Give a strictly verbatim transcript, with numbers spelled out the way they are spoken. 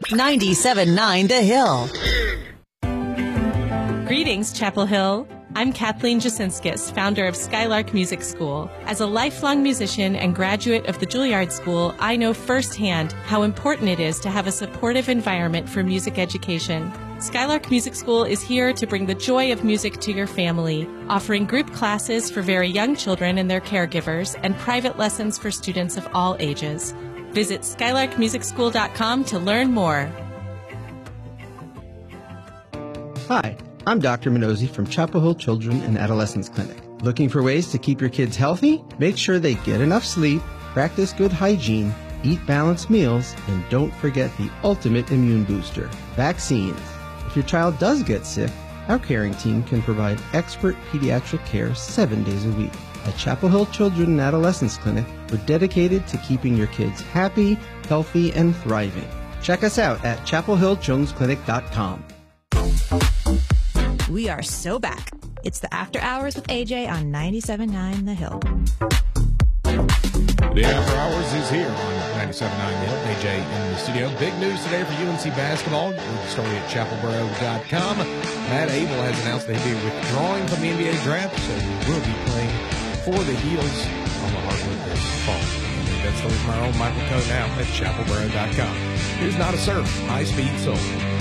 ninety-seven point nine The Hill. Greetings, Chapel Hill. I'm Kathleen Jasinskis, founder of Skylark Music School. As a lifelong musician and graduate of the Juilliard School, I know firsthand how important it is to have a supportive environment for music education. Skylark Music School is here to bring the joy of music to your family, offering group classes for very young children and their caregivers, and private lessons for students of all ages. Visit skylark music school dot com to learn more. Hi, I'm Doctor Minozzi from Chapel Hill Children and Adolescents Clinic. Looking for ways to keep your kids healthy? Make sure they get enough sleep, practice good hygiene, eat balanced meals, and don't forget the ultimate immune booster, vaccines. If your child does get sick, our caring team can provide expert pediatric care seven days a week. At Chapel Hill Children and Adolescents Clinic, we're dedicated to keeping your kids happy, healthy, and thriving. Check us out at chapel hill children's clinic dot com. We are so back. It's the After Hours with A J on ninety-seven point nine The Hill. The After Hours is here on ninety-seven point nine The Hill. A J in the studio. Big news today for U N C basketball. Read the story at chapel boro dot com. Matt Abel has announced that he'll be withdrawing from the N B A draft, so he will be playing for the Heels on the hardwood this fall. That's the story from our own Michael Coe now at chapel boro dot com. Here's Not a Surf, High Speed Soul.